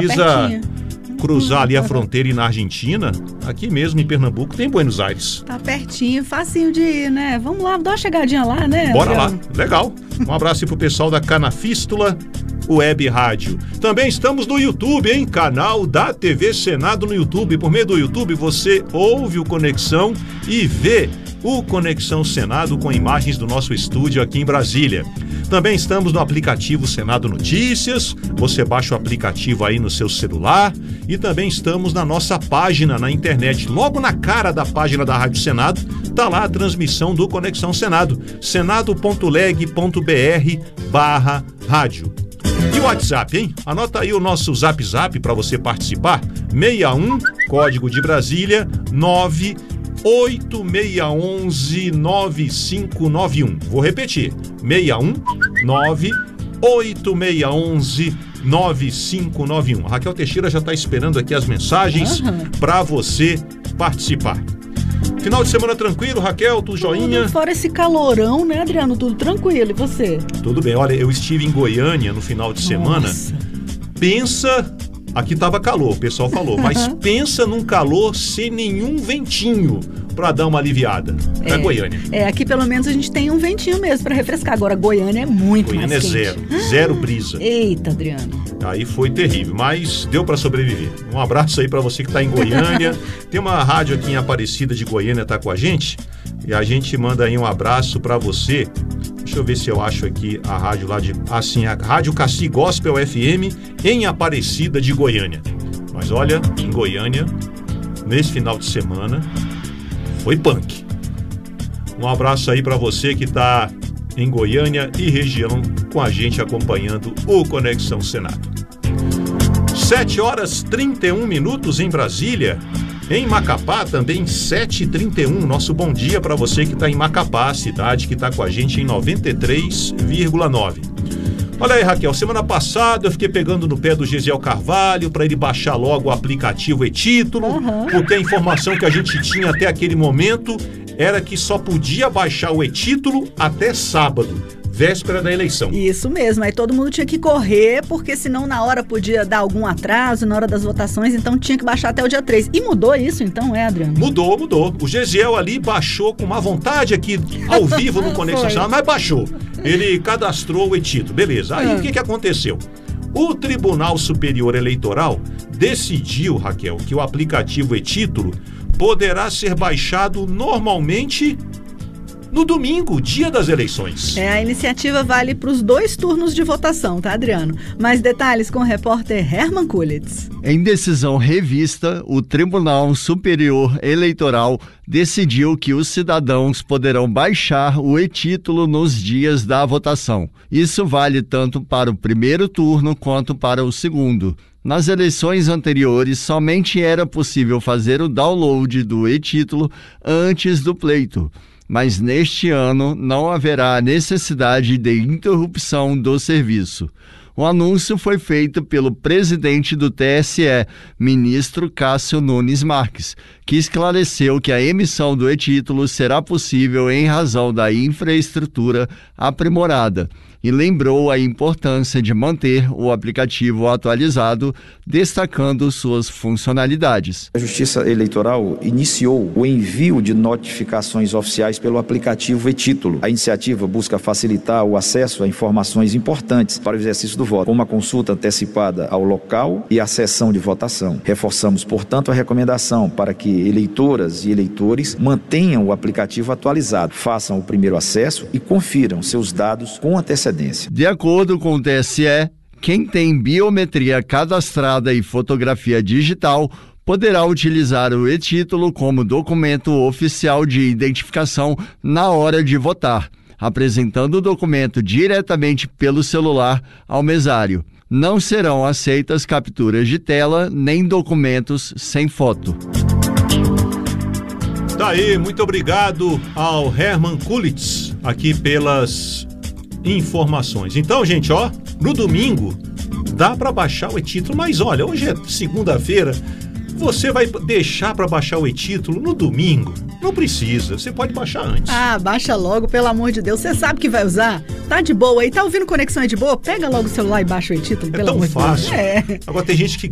precisa cruzar ali a fronteira e ir na Argentina. Aqui mesmo em Pernambuco tem Buenos Aires. Tá pertinho, facinho de ir, né? Vamos lá, dá uma chegadinha lá, né? Bora lá, legal. Um abraço aí pro pessoal da Canafístula Web Rádio. Também estamos no YouTube, hein? Canal da TV Senado no YouTube. Por meio do YouTube você ouve o Conexão e vê o Conexão Senado com imagens do nosso estúdio aqui em Brasília. Também estamos no aplicativo Senado Notícias, você baixa o aplicativo aí no seu celular e também estamos na nossa página na internet. Logo na cara da página da Rádio Senado, tá lá a transmissão do Conexão Senado, senado.leg.br/rádio. E o WhatsApp, hein? Anota aí o nosso Zap para você participar, 61, código de Brasília, 98611-9591. Vou repetir, 619-8611-9591. Raquel Teixeira já está esperando aqui as mensagens para você participar. Final de semana tranquilo, Raquel, tudo joinha? Fora esse calorão, né, Adriano? Tudo tranquilo, e você? Tudo bem, olha, eu estive em Goiânia no final de semana. Pensa, aqui tava calor, o pessoal falou, mas pensa num calor sem nenhum ventinho para dar uma aliviada. É Goiânia. Aqui pelo menos a gente tem um ventinho mesmo para refrescar. Agora Goiânia é muito mais quente. Goiânia é zero brisa. Eita, Adriano. Aí foi terrível, mas deu para sobreviver. Um abraço aí para você que está em Goiânia. Tem uma rádio aqui em Aparecida de Goiânia, tá com a gente, e a gente manda aí um abraço para você. Deixa eu ver se eu acho aqui a rádio lá de... Assim, a Rádio Cassi Gospel FM em Aparecida de Goiânia. Mas olha, em Goiânia, nesse final de semana, foi punk. Um abraço aí para você que está em Goiânia e região com a gente acompanhando o Conexão Senado. 7h31 em Brasília. Em Macapá também 7h31. Nosso bom dia para você que está em Macapá, cidade que está com a gente em 93,9. Olha aí, Raquel, semana passada eu fiquei pegando no pé do Gesiel Carvalho para ele baixar logo o aplicativo e-Título, porque a informação que a gente tinha até aquele momento era que só podia baixar o e-Título até sábado, véspera da eleição. Isso mesmo, aí todo mundo tinha que correr, porque senão na hora podia dar algum atraso, na hora das votações, então tinha que baixar até o dia 3. E mudou isso então, Adriano? Mudou. O Gesiel ali baixou com uma vontade aqui, ao vivo no Conexão Senado, mas baixou. Ele cadastrou o e-Título, beleza. Aí o que aconteceu? O Tribunal Superior Eleitoral decidiu, Raquel, que o aplicativo e-Título poderá ser baixado normalmente no domingo, dia das eleições. A iniciativa vale para os 2 turnos de votação, tá, Adriano? Mais detalhes com o repórter Herman Kulitz. Em decisão revista, o Tribunal Superior Eleitoral decidiu que os cidadãos poderão baixar o e-Título nos dias da votação. Isso vale tanto para o primeiro turno quanto para o segundo. Nas eleições anteriores, somente era possível fazer o download do e-Título antes do pleito. Mas neste ano não haverá necessidade de interrupção do serviço. O anúncio foi feito pelo presidente do TSE, ministro Cássio Nunes Marques, que esclareceu que a emissão do e-Título será possível em razão da infraestrutura aprimorada e lembrou a importância de manter o aplicativo atualizado, destacando suas funcionalidades. A Justiça Eleitoral iniciou o envio de notificações oficiais pelo aplicativo e-Título. A iniciativa busca facilitar o acesso a informações importantes para o exercício do voto, como a consulta antecipada ao local e a sessão de votação. Reforçamos, portanto, a recomendação para que eleitoras e eleitores mantenham o aplicativo atualizado, façam o primeiro acesso e confiram seus dados com antecedência. De acordo com o TSE, quem tem biometria cadastrada e fotografia digital poderá utilizar o e-Título como documento oficial de identificação na hora de votar, apresentando o documento diretamente pelo celular ao mesário. Não serão aceitas capturas de tela nem documentos sem foto. Tá aí, muito obrigado ao Herman Kulitz aqui pelas informações. Então, gente, ó, no domingo dá para baixar o e-Título, mas olha, hoje é segunda-feira, você vai deixar para baixar o e-Título no domingo? Não precisa, você pode baixar antes. Baixa logo, pelo amor de Deus, você sabe que vai usar? Tá de boa aí, tá ouvindo Conexão de boa? Pega logo o celular e baixa o e-Título, pelo amor de Deus. É tão fácil. Agora tem gente que